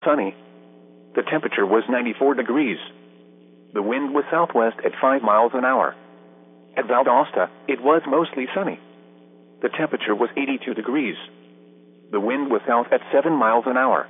sunny. The temperature was 94 degrees. The wind was southwest at 5 miles an hour. At Valdosta, it was mostly sunny. The temperature was 82 degrees. The wind was south at 7 miles an hour.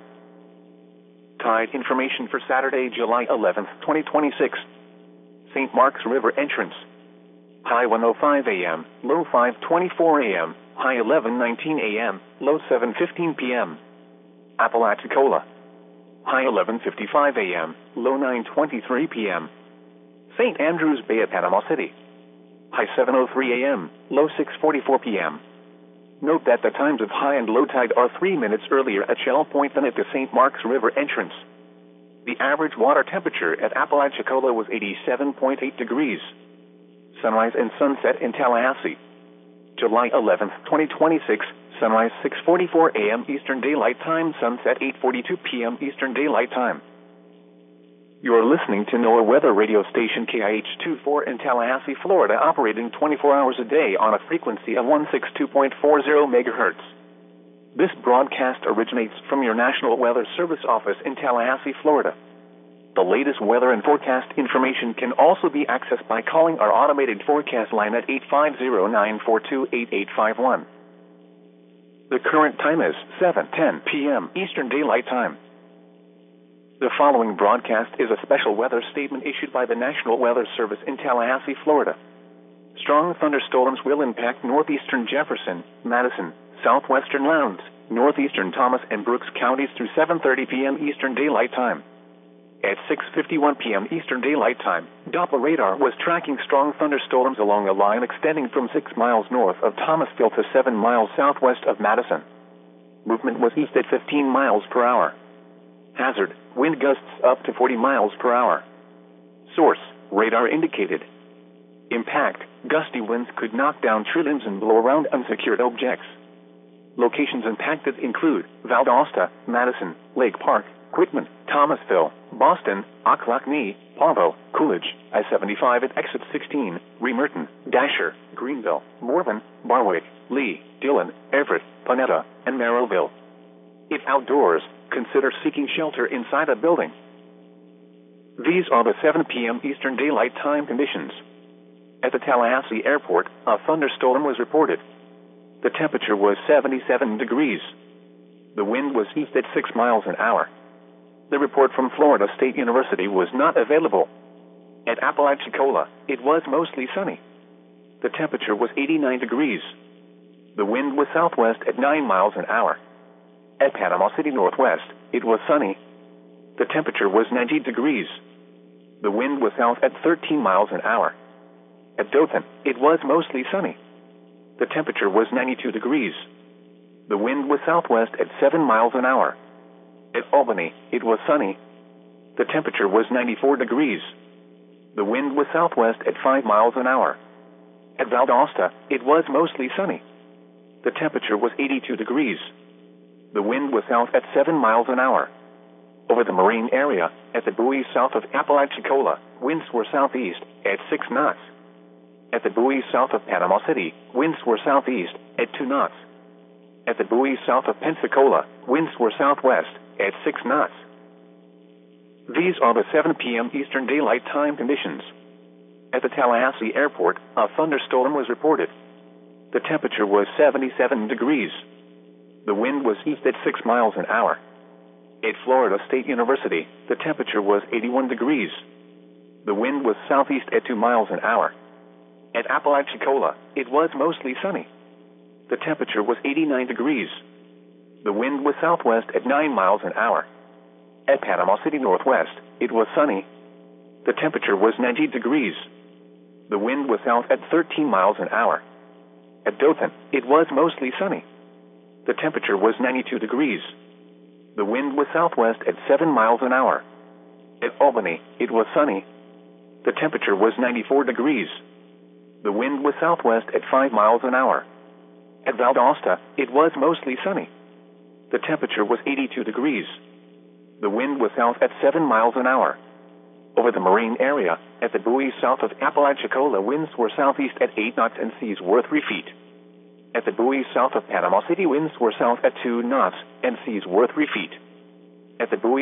Tide information for Saturday, July 11, 2026. St. Mark's River entrance. High 1:05 a.m., low 5:24 a.m., high 11:19 a.m., low 7:15 p.m. Apalachicola. High 11:55 a.m., low 9:23 p.m. St. Andrews Bay at Panama City. High 7:03 a.m., low 6:44 p.m. Note that the times of high and low tide are 3 minutes earlier at Shell Point than at the St. Mark's River entrance. The average water temperature at Apalachicola was 87.8 degrees. Sunrise and sunset in Tallahassee. July 11, 2026, sunrise 6:44 a.m. Eastern Daylight Time, sunset 8:42 p.m. Eastern Daylight Time. You're listening to NOAA weather radio station KIH-24 in Tallahassee, Florida, operating 24 hours a day on a frequency of 162.40 MHz. This broadcast originates from your National Weather Service office in Tallahassee, Florida. The latest weather and forecast information can also be accessed by calling our automated forecast line at 850-942-8851. The current time is 7:10 p.m. Eastern Daylight Time. The following broadcast is a special weather statement issued by the National Weather Service in Tallahassee, Florida. Strong thunderstorms will impact northeastern Jefferson, Madison, southwestern Lowndes, northeastern Thomas and Brooks counties through 7:30 p.m. Eastern Daylight Time. At 6:51 p.m. Eastern Daylight Time, Doppler radar was tracking strong thunderstorms along a line extending from 6 miles north of Thomasville to 7 miles southwest of Madison. Movement was east at 15 miles per hour. Hazard, wind gusts up to 40 miles per hour. Source, radar indicated. Impact, gusty winds could knock down tree limbs and blow around unsecured objects. Locations impacted include Valdosta, Madison, Lake Park, Quitman, Thomasville, Boston, Ocklacknee, Pavo, Coolidge, I-75 at exit 16, Remerton, Dasher, Greenville, Morven, Barwick, Lee, Dillon, Everett, Panetta, and Merrillville. If outdoors, consider seeking shelter inside a building. These are the 7 p.m. Eastern Daylight Time conditions. At the Tallahassee Airport, a thunderstorm was reported. The temperature was 77 degrees. The wind was east at 6 miles an hour. The report from Florida State University was not available. At Apalachicola, it was mostly sunny. The temperature was 89 degrees. The wind was southwest at 9 miles an hour. At Panama City Northwest, it was sunny. The temperature was 90 degrees. The wind was south at 13 miles an hour. At Dothan, it was mostly sunny. The temperature was 92 degrees. The wind was southwest at 7 miles an hour. At Albany, it was sunny. The temperature was 94 degrees. The wind was southwest at 5 miles an hour. At Valdosta, it was mostly sunny. The temperature was 82 degrees. The wind was south at 7 miles an hour. Over the marine area, at the buoys south of Apalachicola, winds were southeast at 6 knots. At the buoys south of Panama City, winds were southeast at 2 knots. At the buoys south of Pensacola, winds were southwest at 6 knots. These are the 7 p.m. Eastern Daylight Time conditions. At the Tallahassee Airport, a thunderstorm was reported. The temperature was 77 degrees. The wind was east at 6 miles an hour. At Florida State University, the temperature was 81 degrees. The wind was southeast at 2 miles an hour. At Apalachicola, it was mostly sunny. The temperature was 89 degrees. The wind was southwest at 9 miles an hour. At Panama City Northwest, it was sunny. The temperature was 90 degrees. The wind was south at 13 miles an hour. At Dothan, it was mostly sunny. The temperature was 92 degrees. The wind was southwest at 7 miles an hour. At Albany, it was sunny. The temperature was 94 degrees. The wind was southwest at 5 miles an hour. At Valdosta, it was mostly sunny. The temperature was 82 degrees. The wind was south at 7 miles an hour. Over the marine area, at the buoys south of Apalachicola, winds were southeast at 8 knots and seas were 3 feet. At the buoys south of Panama City, winds were south at 2 knots and seas were 3 feet. At the buoys